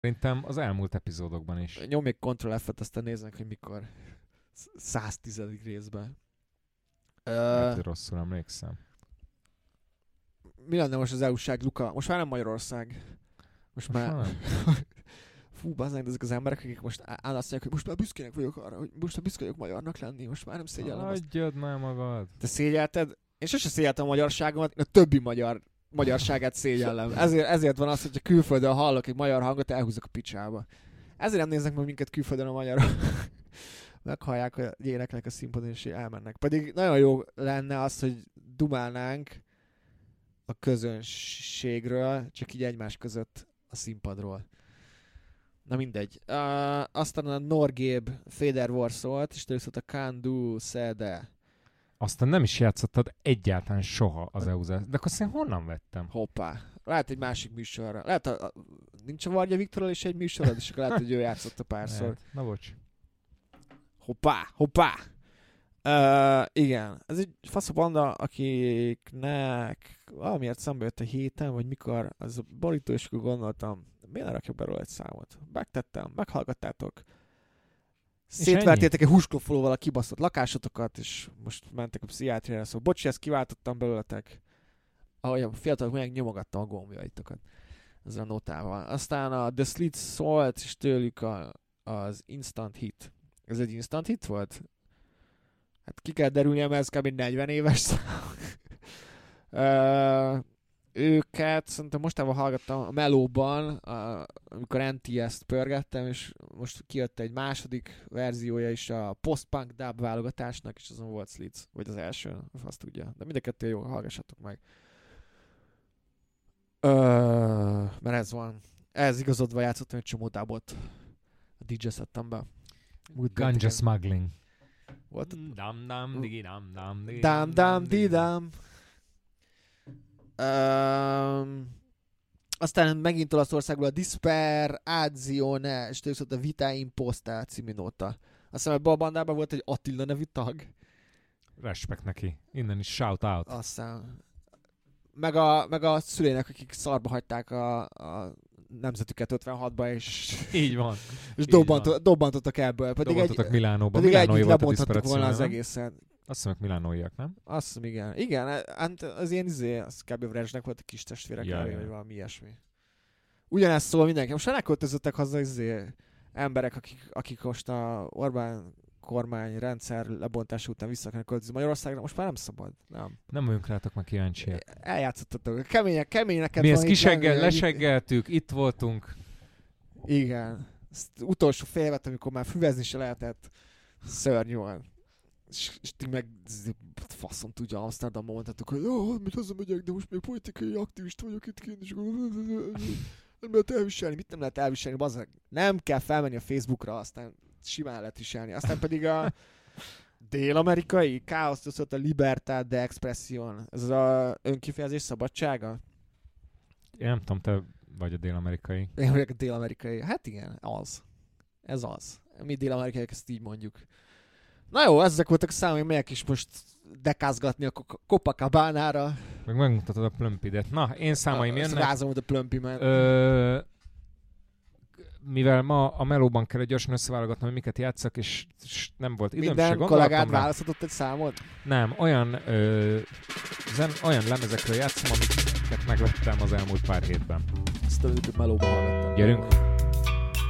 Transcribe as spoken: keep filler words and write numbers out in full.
Szerintem az elmúlt epizódokban is. Nyom még Ctrl F-et, aztán néznek, hogy mikor. száztizedik részben. Hát, hogy rosszul emlékszem. Mi lenne most az é u-ság, Luka? Most már nem Magyarország. Most, most már... Fú, bazdmeg, ezek az emberek, akik most áll azt mondják, hogy most már büszkének vagyok arra, hogy most már büszke vagyok magyarnak lenni, most már nem szégyellem azt. Adjad már magad. Te szégyelted? Én sose szégyeltem a magyarságomat, én a többi magyar magyarságát szégyellem. Ezért, ezért van az, hogyha külföldön hallok egy magyar hangot, elhúzok a picsába. Ezért nem néznek meg minket külföldön a magyarok. Meghallják, hogy énekelnek a színpadon, és elmennek. Pedig nagyon jó lenne az, hogy dumálnánk a közönségről, csak így egymás között a színpadról. Na mindegy. Uh, aztán a Norgéb Federer szólt, és tőle szólt a Kandu Szede. Aztán nem is játszottad egyáltalán soha az é u-zát. De akkor szerintem honnan vettem? Hoppá. Lehet egy másik műsorra. Lehet, a, a, nincs a Vargya Viktorral is egy műsorod, és akkor lehet, hogy ő játszott a párszor. Lehet. Na bocs. Hoppá, hoppá. Uh, igen. Ez egy fasz a banda, akiknek valamiért szembe jött a héten, vagy mikor, az a borító, és akkor gondoltam, miért ne rakjak be róla egy számot? Megtettem, meghallgattátok. Szétvertétek egy húskloffolóval a kibaszott lakásotokat, és most mentek a pszichiátriára, szóval bocsi, ezt kiváltottam belőletek. Ahogy a fiatalok meg nyomogattam a gombjaitokat ezzel a notával. Aztán a The Slits szólt, és tőlük a, az Instant Hit. Ez egy Instant Hit volt? Hát ki kell derülnie, mert ez kb. negyven éves szám. uh, őket szerintem mostában hallgattam a Melóban, a, amikor en té es-t pörgettem, és most kijött egy második verziója is a post-punk dub válogatásnak, és azon volt Slits, vagy az első, azt tudja. De mind a kettő jó, hallgassatok meg. Uh, mert ez van. Ez igazodva játszottam egy csomó dubot a dé jé settemben. Ganja smuggling. Volt Dam dam digi dam dam digi dam dam di dam. Um, aztán megint Olaszországból a Disper, Azione, és tőlük a Vita Imposta című nota. Aztán ebben a bandában volt egy Attila nevű tag. Respekt neki. Innen is shout out. Aztán meg a, meg a szülének, akik szarba hagyták a, a nemzetüket ötvenhatba, és így van. És dobbant, dobbantottak ebből. Pedig dobbantottak egy, Milánóba. Pedig Milánói együtt volt a lebonthattuk volna az nem? egészen. Azt hiszem, milánóiak, nem? Azt hiszem, igen. Igen, az ilyen izé, az kb. Vrezsnek volt a kis testvérek ja, elé, ja. vagy valami ilyesmi. Ugyanezt szól mindenki. Most elköltözöttek haza izé, emberek, akik, akik most a Orbán kormány rendszer lebontása után vissza kell költözni Magyarországra, most már nem szabad. Nem. Nem vagyunk rátok meg kíváncsiak. Eljátszottatok. Kemények, keményeket mi ezt kiseggel, leseggeltük, itt voltunk. Igen. Ezt utolsó félvet, amikor már füvezni se lehetett, szörnyű van. És, és ti meg faszom tudja, Amsterdamban mondhatok, hogy jó, mit hazamegyek, de most még politikai aktivista vagyok itt kint, és nem lehet elviselni. Mit nem lehet elviselni? Bazzak, nem kell felmenni a Facebookra, aztán simán lehet viselni. Aztán pedig a dél-amerikai káoszt, szólt a Libertad de Expression. Ez az önkifejezés szabadsága? Én nem tudom, te vagy a dél-amerikai. Én vagyok a dél-amerikai. Hát igen, az. Ez az. Mi dél-amerikaiak ezt így mondjuk. Na jó, ezek voltak a számom, melyek is most dekázgatni a Copacabánára. Meg megmutatod a plömpidet. Na, én számaim jönnek. Rázom oda plömpimet. Ö... Mivel ma a melóban kell gyorsan összeválogatnom, hogy miket játszak, és, és nem volt időm, minden se kollégád választhatott egy számot? Nem, olyan, ö, zen, olyan lemezekről játszom, amiket megvettem az elmúlt pár hétben. Ezt a melóban hallgattam. Gyerünk!